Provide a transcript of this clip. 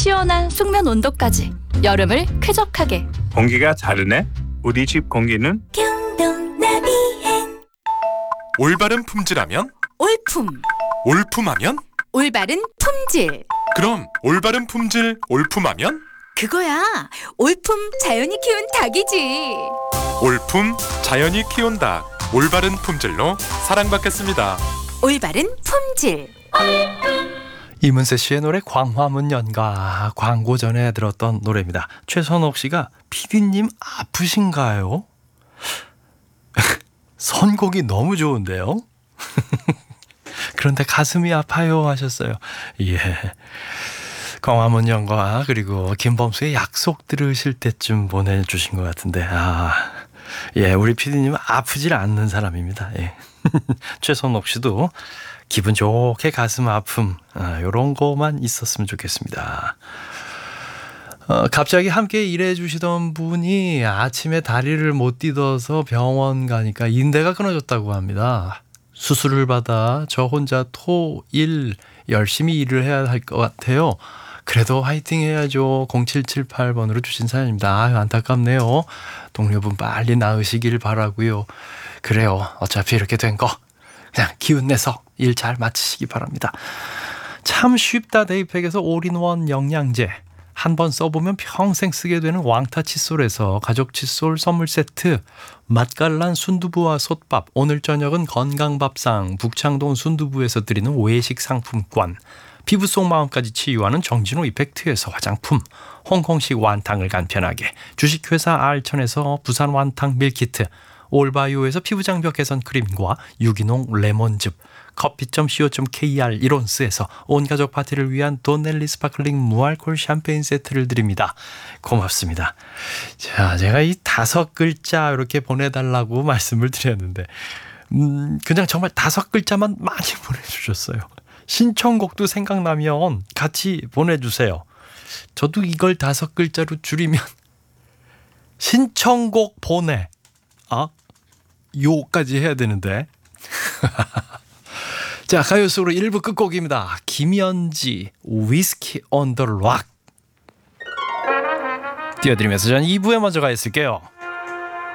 시원한 숙면 온도까지 여름을 쾌적하게. 공기가 다르네. 우리 집 공기는 올바른 품질하면? 올품, 올품하면? 올바른 품질. 그럼 올바른 품질 올품하면? 그거야. 올품 자연이 키운 닭이지. 올품 자연이 키운 닭. 올바른 품질로 사랑받겠습니다. 올바른 품질. 이문세 씨의 노래 광화문 연가, 광고 전에 들었던 노래입니다. 최선옥 씨가 PD님 아프신가요? 선곡이 너무 좋은데요. 그런데 가슴이 아파요 하셨어요. 예. 광화문 연가 그리고 김범수의 약속 들으실 때쯤 보내주신 것 같은데, 예, 우리 PD님은 아프질 않는 사람입니다. 예. 최선옥 씨도 기분 좋게 가슴 아픔, 이런 거만 있었으면 좋겠습니다. 갑자기 함께 일해 주시던 분이 아침에 다리를 못 딛어서 병원 가니까 인대가 끊어졌다고 합니다. 수술을 받아 저 혼자 토일 열심히 일을 해야 할 것 같아요. 그래도 화이팅 해야죠. 0778번으로 주신 사연입니다. 아유, 안타깝네요. 동료분 빨리 나으시길 바라고요. 그래요. 어차피 이렇게 된 거 그냥 기운 내서 일 잘 마치시기 바랍니다. 참 쉽다 데이팩에서 올인원 영양제. 한 번 써보면 평생 쓰게 되는 왕타 칫솔에서 가족 칫솔 선물 세트, 맛깔난 순두부와 솥밥, 오늘 저녁은 건강밥상 북창동 순두부에서 드리는 외식 상품권, 피부 속 마음까지 치유하는 정진호 이펙트에서 화장품, 홍콩식 완탕을 간편하게, 주식회사 알천에서 부산 완탕 밀키트, 올바이오에서 피부장벽 개선 크림과 유기농 레몬즙, 커피.co.kr 이론스에서 온가족 파티를 위한 돈넬리 스파클링 무알콜 샴페인 세트를 드립니다. 고맙습니다. 자, 제가 이 5글자 이렇게 보내달라고 말씀을 드렸는데 그냥 정말 5글자만 많이 보내주셨어요. 신청곡도 생각나면 같이 보내주세요. 저도 이걸 5글자로 줄이면 신청곡 보내 요까지 해야 되는데. 자, 가요 속으로 1부 끝곡입니다. 김연지 위스키 온 더 락 띄워드리면서 전 2부에 먼저 가 있을게요.